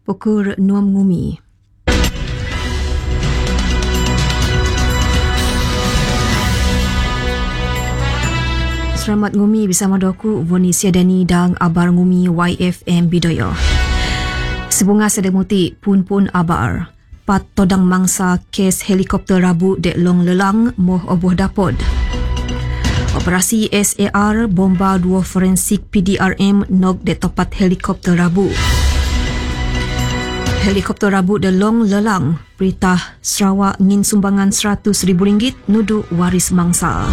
pukul 6 ngumi. Selamat ngumi bersama doku Voni Siadani dan abar ngumi YFM Bidoyo. Sebunga sedemuti pun abar. Pat todang mangsa kes helikopter Rabu dek long lelang moh oboh dapod. Operasi SAR bomba 2 forensik PDRM nog dek topat helikopter Rabu. Helikopter Rabu dek long lelang. Perintah Sarawak ngin sumbangan RM100,000 nudu waris mangsa.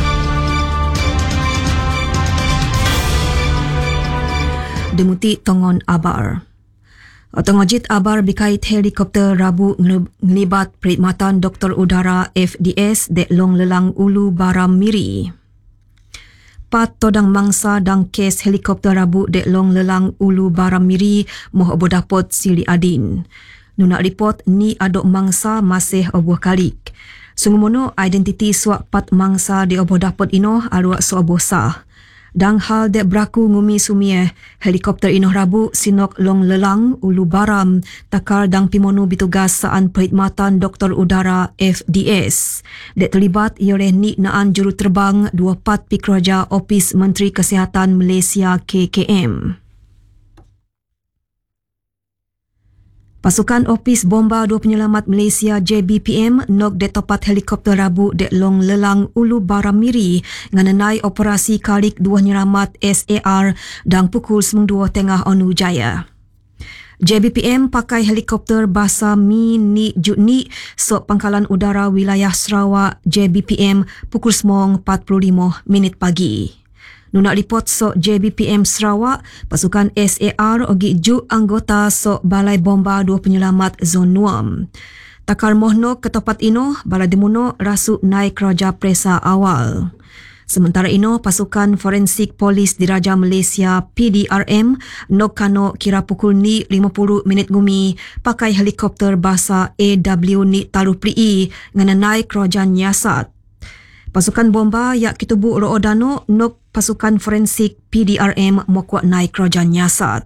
Demuti tongon abar. Tongojit abar berkait helikopter Rabu ngelibat perkhidmatan Doktor Udara FDS dek long lelang Ulu Baram Miri. Pat todang mangsa dan kes helikopter Rabu dek long lelang Ulu Baram Miri moh obo dapot Sili Adin. Nuna report ni adok mangsa masih obo kalik. Sunggumono identiti suak pat mangsa di obo dapot ino aruak so obo sah. Dang hal dek berlaku ngumi sumie, helikopter inoh Rabu sinok long lelang Ulu Baram takar dang pimonu bitugas saan perkhidmatan Doktor Udara FDS. Dek terlibat oleh ni naan juruterbang 24 pekerja Opis Menteri Kesihatan Malaysia KKM. Pasukan Opis Bomba 2 Penyelamat Malaysia JBPM nog dek topat helikopter Rabu dek long lelang Ulu Baram Miri nganenai operasi kalik 2 nyelamat SAR dan pukul 2:30 Onu Jaya. JBPM pakai helikopter Basa Mi Ni Jutni sok Pangkalan Udara Wilayah Sarawak JBPM pukul 9:45 pagi. Nuna report sok JBPM Sarawak, pasukan SAR ogi juk anggota sok Balai Bomba 2 Penyelamat Zon Nuam. Takar mohno ketopat ino, bala demuno rasuk naik Raja Presa awal. Sementara ino, pasukan Forensik Polis Diraja Malaysia PDRM nok kano kira pukul ni 50 ngumi pakai helikopter Basa AW ni Taruh Prii ngananai Raja Nyasat. Pasukan bomba yak kitubu Roodano nok pasukan forensik PDRM mokwak naik Raja Nyasat.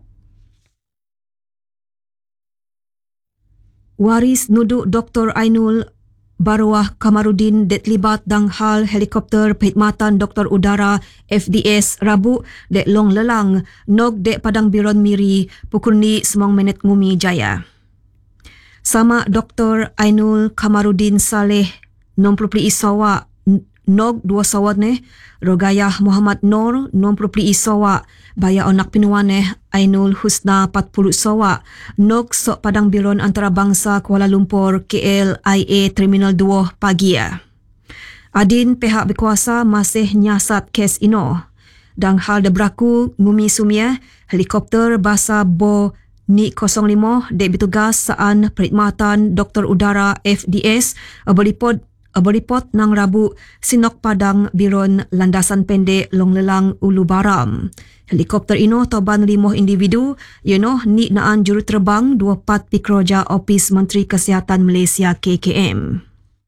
Waris nudu Dr. Ainul Barwah Kamarudin det libat dang hal helikopter perkhidmatan Doktor Udara FDS Rabu dek long lelang nog dek Padang Biron Miri pukul ni 9 ngumi Jaya. Sama Dr. Ainul Kamarudin Saleh 60 Sarawak nog 2 sawat ne, Rogayah Muhammad Nur 60 sawak, baya onak pinuan ne Ainul Husna 40 sawak, nog sok Padang Biron Antarabangsa Kuala Lumpur KLIA Terminal 2 pagi ya. Adin pihak berkuasa masih nyasat kes ino. Dang hal de berlaku ngumi sumia, helikopter Basa Bo Ni 05 dek bertugas saan perkhidmatan Doktor Udara FDS berlipot nang Rabu sinok Padang Biron landasan pendek long lelang Ulu Baram. Helikopter ino toban 5 individu, yenoh ni naan juruterbang 24 pekerja Opis Menteri Kesihatan Malaysia KKM.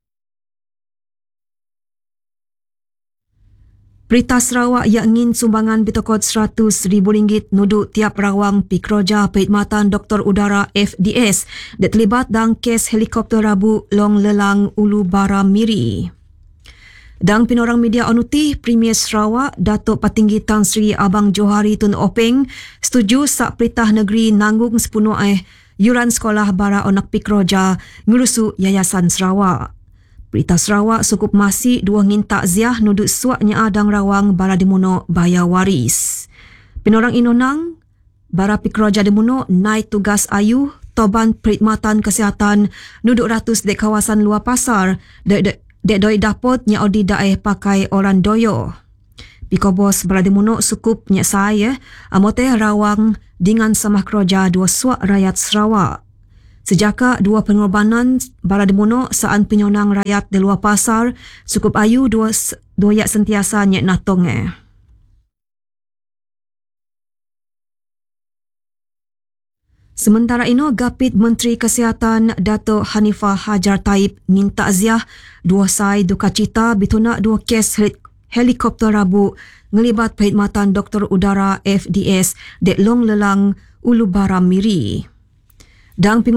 Perintah Sarawak yang ingin sumbangan bitokod RM100,000 nudu tiap rawang pekerja perkhidmatan Doktor Udara FDS dat terlibat dalam kes helikopter Rabu long lelang Ulu Baram Miri. Dang pinorang media onuti, Premier Sarawak Datuk Patinggi Tan Sri Abang Johari Tun Openg setuju sak perintah negeri nanggung sepenuh yuran sekolah bara onak pekerja ngurusu Yayasan Sarawak. Berita Sarawak sukup masih 2 ngin takziah nuduk suaknya adang rawang bara demuno baya waris. Pinorang inonang, bara pekerja demuno naik tugas ayu toban perkhidmatan kesihatan nuduk ratus dek kawasan luar pasar dek doi dapot nya odi daeh pakai orang doyo. Pikobos bara demuno sukup nya saya amote rawang dengan samah kerja 2 suak rakyat Sarawak. Sejaka 2 pengorbanan bara demuno saan penyonang rakyat di luar pasar cukup ayu 2 yak sentiasa nyek natong Sementara ino Gapit Menteri Kesihatan Datuk Hanifah Hajar Taib ngin takziah 2 sai duka cita bituna 2 kes helikopter Rabu ngelibat perkhidmatan Doktor Udara FDS dek long lelang Ulu Baram Miri. Dang